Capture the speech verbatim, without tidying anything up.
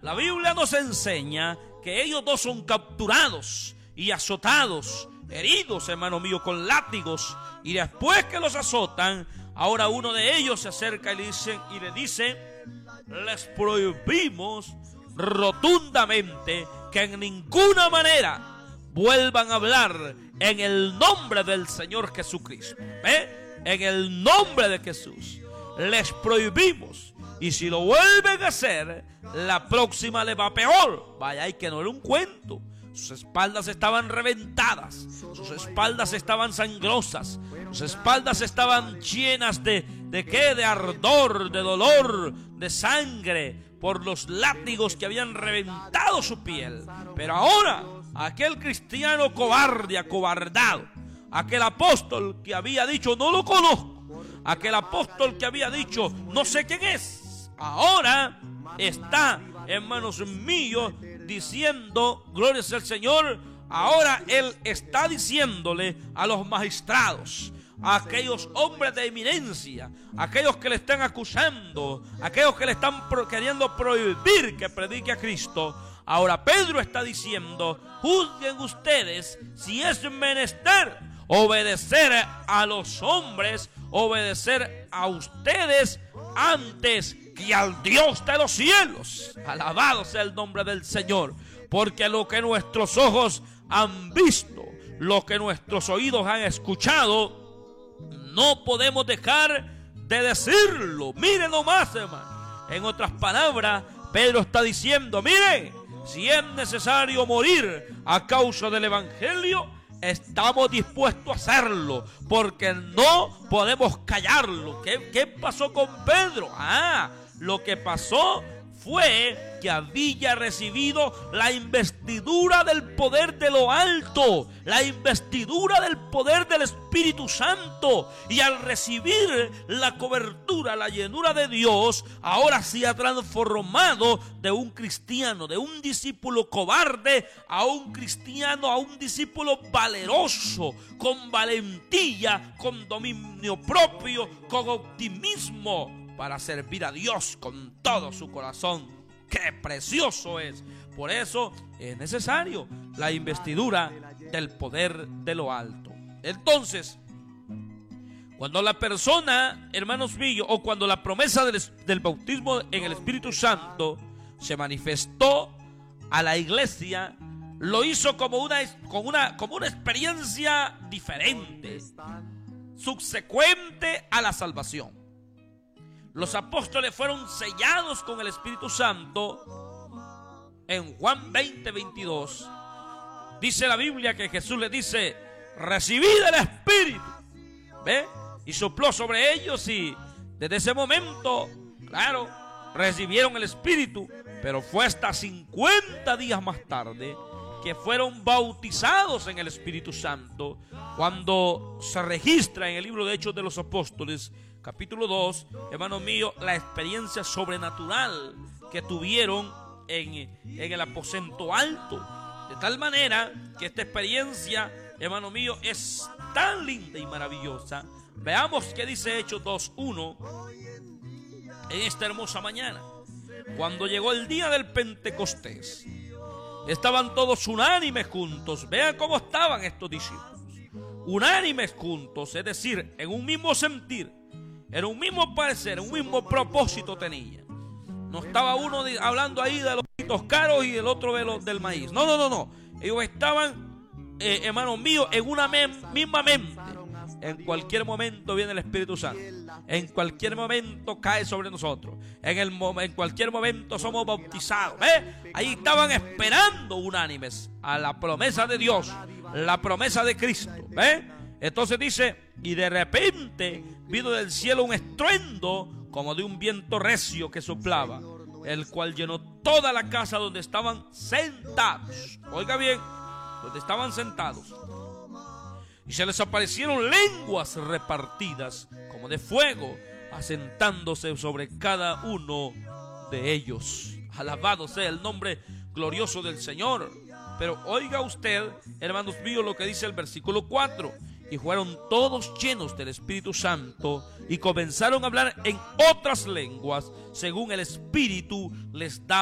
la Biblia nos enseña que ellos dos son capturados y azotados, heridos, hermano mío, con látigos. Y después que los azotan, ahora uno de ellos se acerca y le dice, y le dice, les prohibimos rotundamente que en ninguna manera vuelvan a hablar en el nombre del Señor Jesucristo. ¿Eh? En el nombre de Jesús. Les prohibimos. Y si lo vuelven a hacer, la próxima le va peor. Vaya, y que no era un cuento. Sus espaldas estaban reventadas, sus espaldas estaban sangrosas, sus espaldas estaban llenas de, ¿de qué? De ardor, de dolor, de sangre, por los látigos que habían reventado su piel. Pero ahora, aquel cristiano cobarde, acobardado, aquel apóstol que había dicho, no lo conozco, aquel apóstol que había dicho, no sé quién es, ahora está, hermanos míos, diciendo, gloria al Señor, ahora él está diciéndole a los magistrados, a aquellos hombres de eminencia, a aquellos que le están acusando, a aquellos que le están pro- queriendo prohibir que predique a Cristo. Ahora Pedro está diciendo, juzguen ustedes si es menester obedecer a los hombres, obedecer a ustedes antes que al Dios de los cielos. Alabado sea el nombre del Señor, porque lo que nuestros ojos han visto, lo que nuestros oídos han escuchado, no podemos dejar de decirlo. Miren nomás, hermano. En otras palabras, Pedro está diciendo, miren, si es necesario morir a causa del evangelio, estamos dispuestos a hacerlo, porque no podemos callarlo. ¿Qué, qué pasó con Pedro? Ah, lo que pasó fue que había recibido la investidura del poder de lo alto, la investidura del poder del Espíritu Santo, y al recibir la cobertura, la llenura de Dios, ahora se ha transformado de un cristiano, de un discípulo cobarde, a un cristiano, a un discípulo valeroso, con valentía, con dominio propio, con optimismo, para servir a Dios con todo su corazón. ¡Qué precioso es! Por eso es necesario la investidura del poder de lo alto. Entonces, cuando la persona, hermanos míos, o cuando la promesa del, del bautismo en el Espíritu Santo se manifestó a la iglesia, lo hizo como una, como una, como una experiencia diferente, subsecuente a la salvación. Los apóstoles fueron sellados con el Espíritu Santo. En Juan veinte, veintidós dice la Biblia que Jesús les dice, recibid el Espíritu, ¿ve? Y sopló sobre ellos, y desde ese momento, claro, recibieron el Espíritu. Pero fue hasta cincuenta días más tarde que fueron bautizados en el Espíritu Santo, cuando se registra en el libro de Hechos de los Apóstoles, capítulo dos, hermano mío, la experiencia sobrenatural que tuvieron en, en el aposento alto. De tal manera que esta experiencia, hermano mío, es tan linda y maravillosa. Veamos qué dice Hechos dos, uno en esta hermosa mañana. Cuando llegó el día del Pentecostés, estaban todos unánimes juntos. Vean cómo estaban estos discípulos. Unánimes juntos, es decir, en un mismo sentir, en un mismo parecer, un mismo propósito tenía. No estaba uno de, hablando ahí de los pitos caros y el otro de los, del maíz. No, no, no, no. Ellos estaban, eh, hermanos míos, en una mem, misma mente. En cualquier momento viene el Espíritu Santo. En cualquier momento cae sobre nosotros. En, el, en cualquier momento somos bautizados. ¿Eh? Ahí estaban esperando unánimes a la promesa de Dios, la promesa de Cristo. ¿Eh? Entonces dice, y de repente vino del cielo un estruendo como de un viento recio que soplaba, el cual llenó toda la casa donde estaban sentados. Oiga bien, donde estaban sentados. Y se les aparecieron lenguas repartidas como de fuego, asentándose sobre cada uno de ellos. Alabado sea el nombre glorioso del Señor. Pero oiga usted, hermanos míos, lo que dice el versículo cuatro. Y fueron todos llenos del Espíritu Santo y comenzaron a hablar en otras lenguas según el Espíritu les daba.